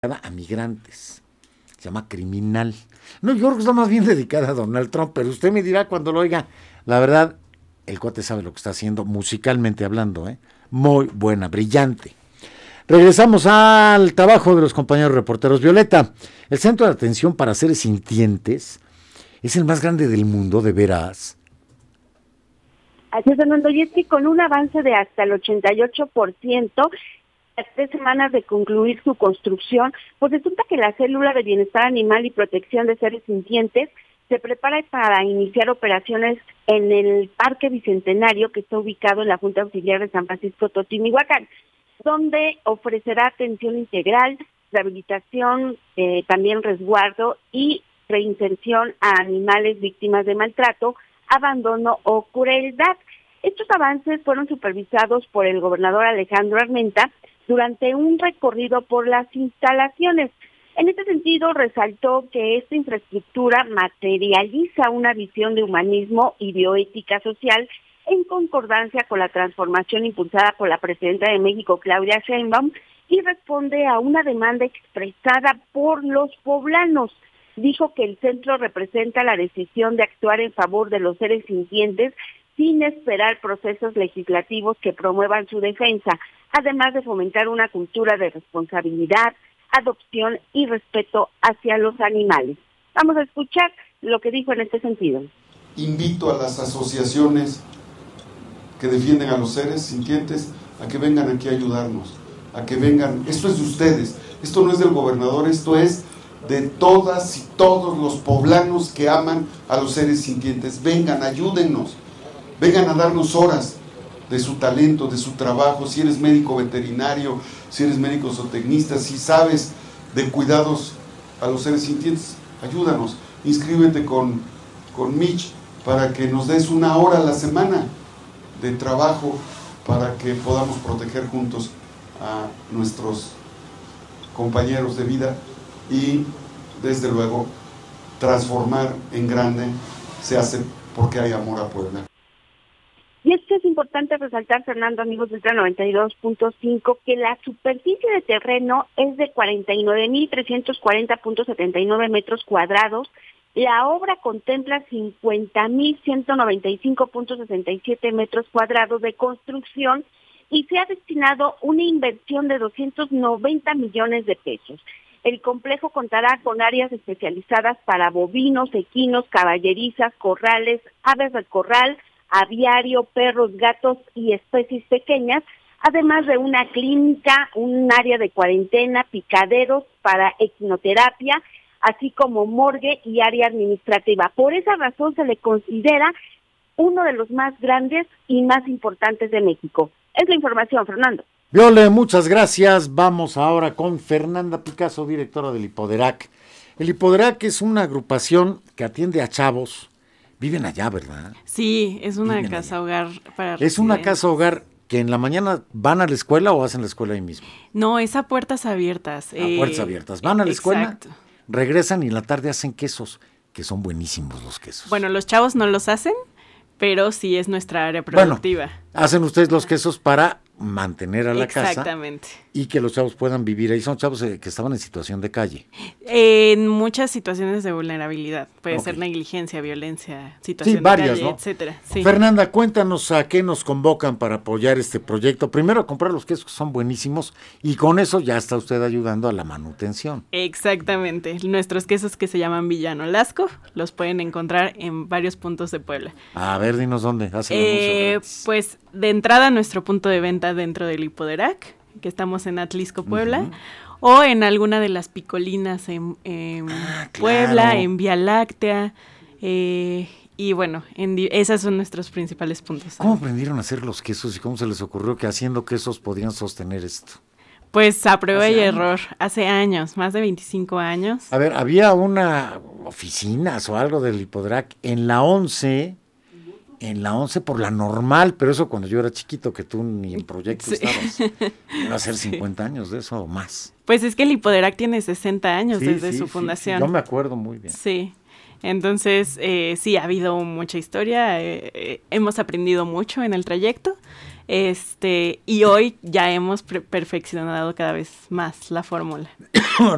a migrantes. Se llama Criminal. No, yo creo que está más bien dedicada a Donald Trump, pero usted me dirá cuando lo oiga. La verdad, el cuate sabe lo que está haciendo, musicalmente hablando, ¿eh? Muy buena, brillante. Regresamos al trabajo de los compañeros reporteros. Violeta, el centro de atención para seres sintientes es el más grande del mundo, ¿de veras? Así es, Fernando, y es que con un avance de hasta el 88%, a 3 semanas de concluir su construcción, pues resulta que la célula de bienestar animal y protección de seres sintientes se prepara para iniciar operaciones en el Parque Bicentenario, que está ubicado en la Junta Auxiliar de San Francisco Totimihuacán, donde ofrecerá atención integral, rehabilitación, también resguardo y reinserción a animales víctimas de maltrato, abandono o crueldad. Estos avances fueron supervisados por el gobernador Alejandro Armenta durante un recorrido por las instalaciones. En este sentido, resaltó que esta infraestructura materializa una visión de humanismo y bioética social en concordancia con la transformación impulsada por la presidenta de México, Claudia Sheinbaum, y responde a una demanda expresada por los poblanos. Dijo que el centro representa la decisión de actuar en favor de los seres sintientes sin esperar procesos legislativos que promuevan su defensa, además de fomentar una cultura de responsabilidad, adopción y respeto hacia los animales. Vamos a escuchar lo que dijo en este sentido. Invito a las asociaciones que defienden a los seres sintientes a que vengan aquí a ayudarnos, a que vengan. Esto es de ustedes, esto no es del gobernador, esto es de todas y todos los poblanos que aman a los seres sintientes. Vengan, ayúdennos, vengan a darnos horas de su talento, de su trabajo. Si eres médico veterinario, si eres médico zootecnista, si sabes de cuidados a los seres sintientes, ayúdanos. Inscríbete con Mitch para que nos des 1 hora a la semana de trabajo para que podamos proteger juntos a nuestros compañeros de vida y, desde luego, transformar en grande se hace porque hay amor a Puebla. Y es que es importante resaltar, Fernando, amigos del 92.5, que la superficie de terreno es de 49.340.79 metros cuadrados. La obra contempla 50.195.67 metros cuadrados de construcción y se ha destinado una inversión de 290 millones de pesos. El complejo contará con áreas especializadas para bovinos, equinos, caballerizas, corrales, aves de corral, aviario, perros, gatos y especies pequeñas, además de una clínica, un área de cuarentena, picaderos para equinoterapia, así como morgue y área administrativa. Por esa razón se le considera uno de los más grandes y más importantes de México. Es la información, Fernando. Viole, muchas gracias. Vamos ahora con Fernanda Picasso, directora del Hipoderac. El Hipoderac es una agrupación que atiende a chavos. Viven allá, ¿verdad? Sí, es una casa hogar para residentes. Es una casa hogar que en la mañana van a la escuela o hacen la escuela ahí mismo. No, es a puertas abiertas. A puertas abiertas. Van a la escuela, exacto. Regresan y en la tarde hacen quesos, que son buenísimos los quesos. Bueno, los chavos no los hacen, pero sí es nuestra área productiva. Bueno, hacen ustedes los quesos para mantener a la casa. Exactamente. Y que los chavos puedan vivir ahí. Son chavos que estaban en situación de calle. En muchas situaciones de vulnerabilidad. Puede ser negligencia, violencia, situación varias, de calle, ¿no? etcétera. Sí. Fernanda, cuéntanos a qué nos convocan para apoyar este proyecto. Primero, a comprar los quesos que son buenísimos y con eso ya está usted ayudando a la manutención. Exactamente. Nuestros quesos que se llaman Villano Lasco los pueden encontrar en varios puntos de Puebla. A ver, dinos dónde. Pues de entrada nuestro punto de venta dentro del Hipoderac, que estamos en Atlisco, Puebla, o en alguna de las picolinas en Puebla, claro. en Vía Láctea, y bueno, esos son nuestros principales puntos. ¿Cómo aprendieron a hacer los quesos y cómo se les ocurrió que haciendo quesos podían sostener esto? Pues a prueba y error, hace años, más de 25 años. A ver, había una oficinas o algo del Hipoderac en la 11 por la Normal, pero eso cuando yo era chiquito, que tú ni en proyecto estabas. Iba a ser 50 años de eso o más. Pues es que el Hipoderac tiene 60 años desde su fundación. Sí, yo me acuerdo muy bien. Sí, entonces sí, ha habido mucha historia, hemos aprendido mucho en el trayecto, y hoy ya hemos perfeccionado cada vez más la fórmula.